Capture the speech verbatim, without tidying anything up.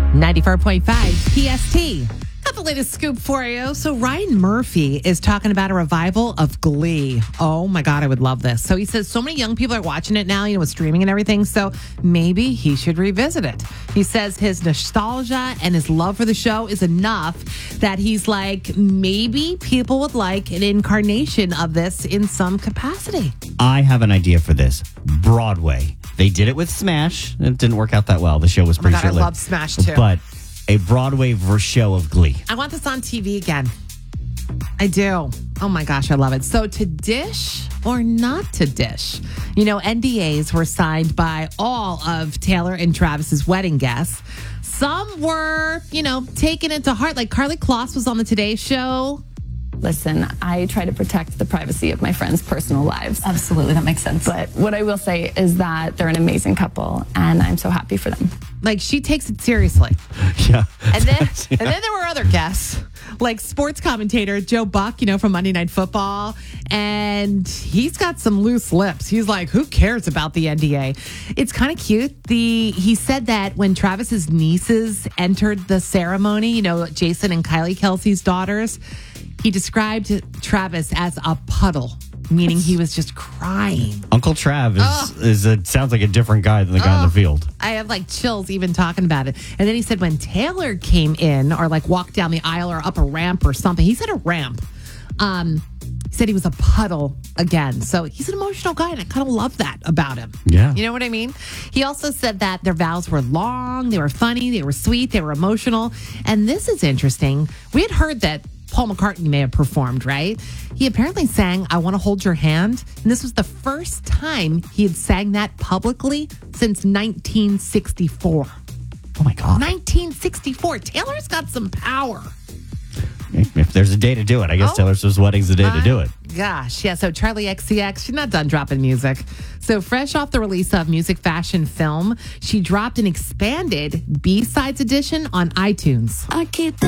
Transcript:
ninety-four point five P S T. Got the latest scoop for you. So Ryan Murphy is talking about a revival of Glee. Oh my God, I would love this. So he says so many young people are watching it now, you know, with streaming and everything. So maybe he should revisit it. He says his nostalgia and his love for the show is enough that he's like, maybe people would like an incarnation of this in some capacity. I have an idea for this. Broadway. They did it with Smash. It didn't work out that well. The show was Oh my pretty God, I short-lived. love Smash too. But a Broadway verse show of Glee. I want this on T V again. I do. Oh my gosh, I love it. So to dish or not to dish? You know, N D As were signed by all of Taylor and Travis's wedding guests. Some were, you know, taken into heart. Like Carly Kloss was on the Today Show. Listen, I try to protect the privacy of my friends' personal lives. Absolutely, that makes sense. But what I will say is that they're an amazing couple, and I'm so happy for them. Like she takes it seriously. Yeah. And then and then there were other guests, like sports commentator Joe Buck, you know, from Monday Night Football. And he's got some loose lips. He's like, who cares about the N D A? It's kind of cute. The he said that when Travis's nieces entered the ceremony, you know, Jason and Kylie Kelsey's daughters, he described Travis as a puddle, meaning he was just crying. Uncle Trav is, Oh. is a, sounds like a different guy than the guy Oh. in the field. I have like chills even talking about it. And then he said when Taylor came in or like walked down the aisle or up a ramp or something, he said a ramp. Um, he said he was a puddle again. So he's an emotional guy, and I kind of love that about him. Yeah. You know what I mean? He also said that their vows were long, they were funny, they were sweet, they were emotional. And this is interesting. We had heard that Paul McCartney may have performed, right? He apparently sang I Want to Hold Your Hand. And this was the first time he had sang that publicly since nineteen sixty-four. Oh, my God. nineteen sixty-four. Taylor's got some power. If there's a day to do it, I guess Oh. Taylor Swift's wedding's the day to do it. Gosh, yeah. So Charlie X C X, she's not done dropping music. So fresh off the release of Music Fashion Film, she dropped an expanded B-Sides edition on iTunes. I keep the